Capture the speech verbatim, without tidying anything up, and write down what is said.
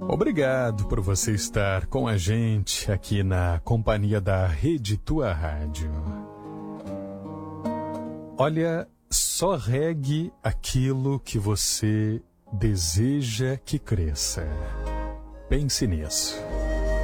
Obrigado por você estar com a gente aqui na companhia da Rede Tua Rádio. Olha, só regue aquilo que você deseja que cresça. Pense nisso.